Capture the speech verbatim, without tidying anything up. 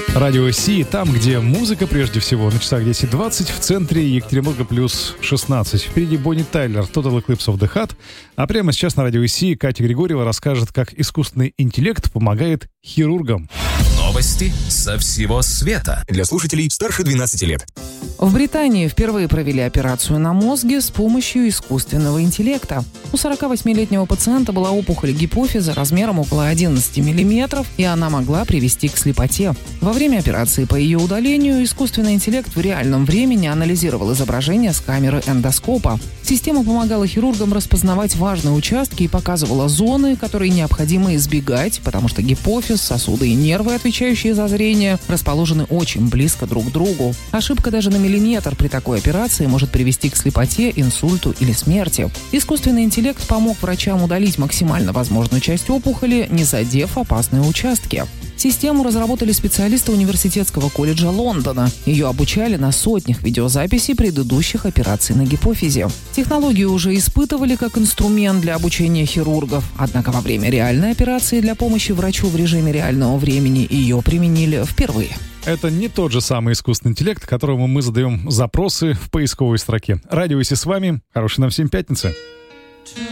Радио Си, там, где музыка прежде всего. На часах десять двадцать, в центре Екатеринбурга плюс шестнадцать. Впереди Бонни Тайлер, Total Eclipse of the Heart. А прямо сейчас на Радио Си Катя Григорьева расскажет, как искусственный интеллект помогает хирургам. Новости со всего света. Для слушателей старше двенадцати лет. В Британии впервые провели операцию на мозге с помощью искусственного интеллекта. У сорокавосьмилетнего пациента была опухоль гипофиза размером около одиннадцати миллиметров, и она могла привести к слепоте. Во время операции по ее удалению искусственный интеллект в реальном времени анализировал изображение с камеры эндоскопа. Система помогала хирургам распознавать важные участки и показывала зоны, которые необходимо избегать, потому что гипофиз, сосуды и нервы, отвечающие за зрение, расположены очень близко друг к другу. Ошибка даже на миллиметр при такой операции может привести к слепоте, инсульту или смерти. Искусственный интеллект помог врачам удалить максимально возможную часть опухоли, не задев опасные участки. Систему разработали специалисты Университетского колледжа Лондона. Ее обучали на сотнях видеозаписей предыдущих операций на гипофизе. Технологию уже испытывали как инструмент для обучения хирургов. Однако во время реальной операции для помощи врачу в режиме реального времени ее применили впервые. Это не тот же самый искусственный интеллект, которому мы задаем запросы в поисковой строке. Радио Си с вами. Хорошей нам всем пятницы.